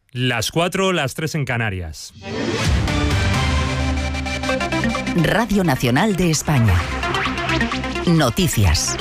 Las 4, las 3 en Canarias. Radio Nacional de España. Noticias.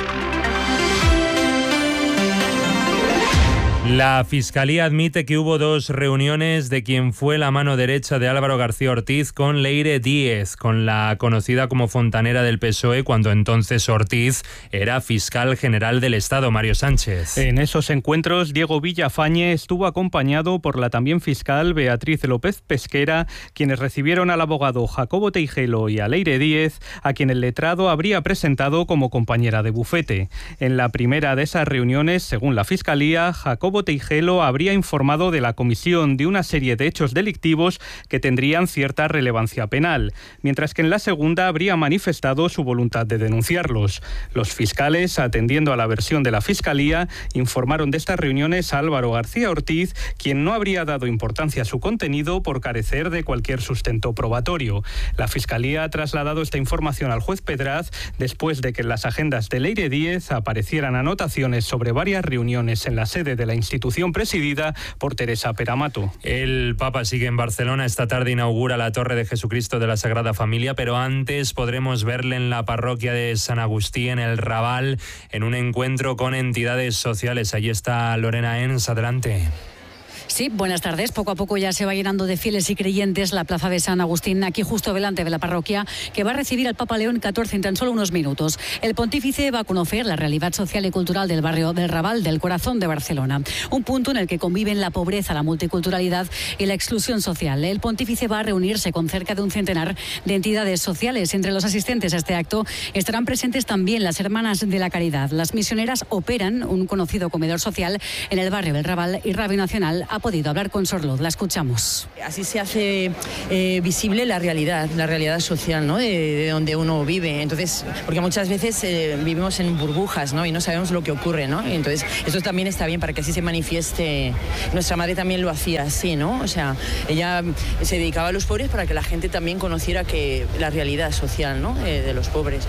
La Fiscalía admite que hubo 2 reuniones de quien fue la mano derecha de Álvaro García Ortiz con Leire Díez, con la conocida como fontanera del PSOE, cuando entonces Ortiz era fiscal general del Estado, Mario Sánchez. En esos encuentros, Diego Villafañe estuvo acompañado por la también fiscal Beatriz López Pesquera, quienes recibieron al abogado Jacobo Teijelo y a Leire Díez, a quien el letrado habría presentado como compañera de bufete. En la primera de esas reuniones, según la Fiscalía, Jacobo Teijelo habría informado de la comisión de una serie de hechos delictivos que tendrían cierta relevancia penal, mientras que en la segunda habría manifestado su voluntad de denunciarlos. Los fiscales, atendiendo a la versión de la Fiscalía, informaron de estas reuniones a Álvaro García Ortiz, quien no habría dado importancia a su contenido por carecer de cualquier sustento probatorio. La Fiscalía ha trasladado esta información al juez Pedraz después de que en las agendas de Leire Díez aparecieran anotaciones sobre varias reuniones en la sede de la institución presidida por Teresa Peramato. El Papa sigue en Barcelona. Esta tarde inaugura la Torre de Jesucristo de la Sagrada Familia, pero antes podremos verle en la parroquia de San Agustí, en el Raval, en un encuentro con entidades sociales. Allí está Lorena Ens. Adelante. Sí, buenas tardes. Poco a poco ya se va llenando de fieles y creyentes la plaza de San Agustín, aquí justo delante de la parroquia, que va a recibir al Papa León XIV en tan solo unos minutos. El pontífice va a conocer la realidad social y cultural del barrio del Raval, del corazón de Barcelona. Un punto en el que conviven la pobreza, la multiculturalidad y la exclusión social. El pontífice va a reunirse con cerca de un centenar de entidades sociales. Entre los asistentes a este acto estarán presentes también las Hermanas de la Caridad. Las misioneras operan un conocido comedor social en el barrio del Raval, y Radio Nacional ha podido hablar con Sor Luz. La escuchamos. Así se hace visible la realidad social, ¿no? de donde uno vive. Entonces, porque muchas veces vivimos en burbujas, ¿no? Y no sabemos lo que ocurre, ¿no? Y entonces, esto también está bien para que así se manifieste. Nuestra madre también lo hacía así, ¿no? O sea, ella se dedicaba a los pobres para que la gente también conociera la realidad social, ¿no? De los pobres.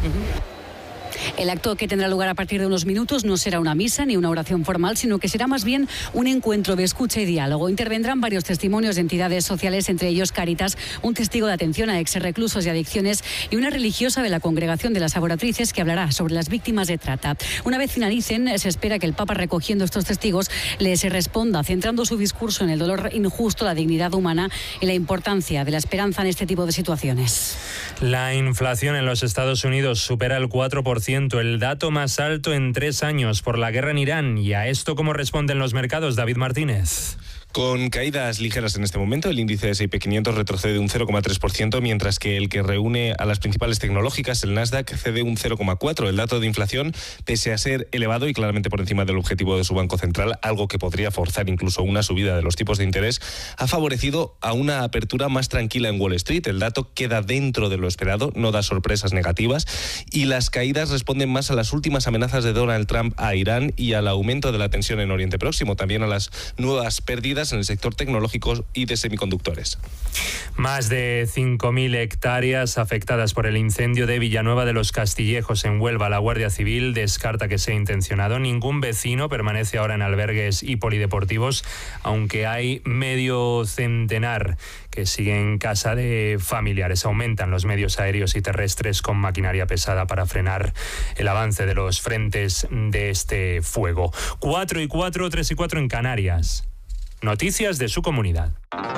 El acto, que tendrá lugar a partir de unos minutos, no será una misa ni una oración formal, sino que será más bien un encuentro de escucha y diálogo. Intervendrán varios testimonios de entidades sociales, entre ellos Cáritas, un testigo de atención a exreclusos y adicciones, y una religiosa de la Congregación de las Laboratrices que hablará sobre las víctimas de trata. Una vez finalicen, se espera que el Papa, recogiendo estos testigos, les responda, centrando su discurso en el dolor injusto, la dignidad humana y la importancia de la esperanza en este tipo de situaciones. La inflación en los Estados Unidos supera el 4%, el dato más alto en 3 años por la guerra en Irán. ¿Y a esto cómo responden los mercados? David Martínez. Con caídas ligeras en este momento, el índice de S&P 500 retrocede un 0,3%, mientras que el que reúne a las principales tecnológicas, el Nasdaq, cede un 0,4%. El dato de inflación, pese a ser elevado y claramente por encima del objetivo de su Banco Central, algo que podría forzar incluso una subida de los tipos de interés, ha favorecido a una apertura más tranquila en Wall Street. El dato queda dentro de lo esperado, no da sorpresas negativas, y las caídas responden más a las últimas amenazas de Donald Trump a Irán y al aumento de la tensión en Oriente Próximo, también a las nuevas pérdidas en el sector tecnológico y de semiconductores. Más de 5.000 hectáreas afectadas por el incendio de Villanueva de los Castillejos en Huelva. La Guardia Civil descarta que sea intencionado. Ningún vecino permanece ahora en albergues y polideportivos, aunque hay medio centenar que siguen en casa de familiares. Aumentan los medios aéreos y terrestres con maquinaria pesada para frenar el avance de los frentes de este fuego. 4 y 4, 3 y 4 en Canarias. Noticias de su comunidad.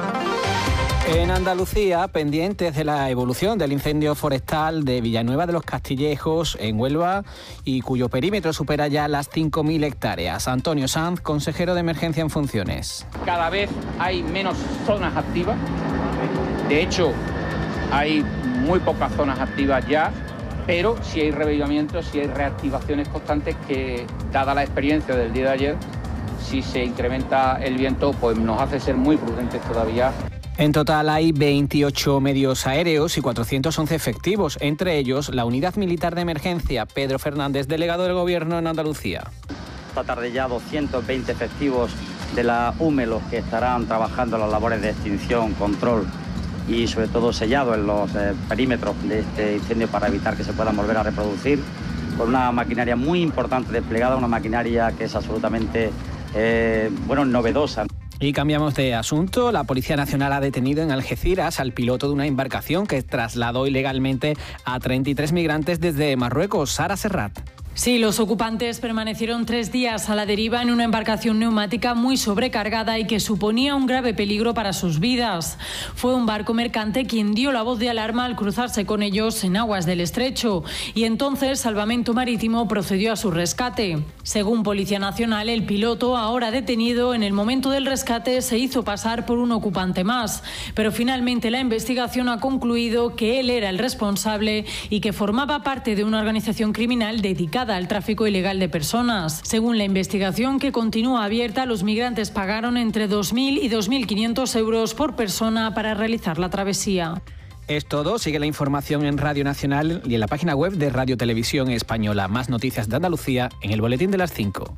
En Andalucía, pendientes de la evolución del incendio forestal de Villanueva de los Castillejos en Huelva, y cuyo perímetro supera ya las 5.000 hectáreas. Antonio Sanz, consejero de Emergencia en funciones. Cada vez hay menos zonas activas. De hecho, hay muy pocas zonas activas ya, pero sí hay revivamientos, sí hay reactivaciones constantes que, dada la experiencia del día de ayer, si se incrementa el viento, pues nos hace ser muy prudentes todavía. En total hay 28 medios aéreos y 411 efectivos, entre ellos la Unidad Militar de Emergencia. Pedro Fernández, delegado del Gobierno en Andalucía. Esta tarde ya 220 efectivos de la UME los que estarán trabajando las labores de extinción, control y sobre todo sellado en los perímetros de este incendio para evitar que se puedan volver a reproducir, con una maquinaria muy importante desplegada, una maquinaria que es absolutamente novedosa. Y cambiamos de asunto. La Policía Nacional ha detenido en Algeciras al piloto de una embarcación que trasladó ilegalmente a 33 migrantes desde Marruecos. Sara Serrat. Sí, los ocupantes permanecieron 3 días a la deriva en una embarcación neumática muy sobrecargada y que suponía un grave peligro para sus vidas. Fue un barco mercante quien dio la voz de alarma al cruzarse con ellos en aguas del estrecho y entonces Salvamento Marítimo procedió a su rescate. Según Policía Nacional, el piloto, ahora detenido, en el momento del rescate se hizo pasar por un ocupante más, pero finalmente la investigación ha concluido que él era el responsable y que formaba parte de una organización criminal dedicada al tráfico ilegal de personas. Según la investigación, que continúa abierta, los migrantes pagaron entre 2.000 y 2.500 euros por persona para realizar la travesía. Es todo. Sigue la información en Radio Nacional y en la página web de Radio Televisión Española. Más noticias de Andalucía en el boletín de las 5.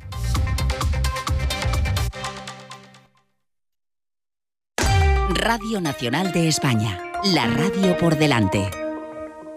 Radio Nacional de España. La radio por delante.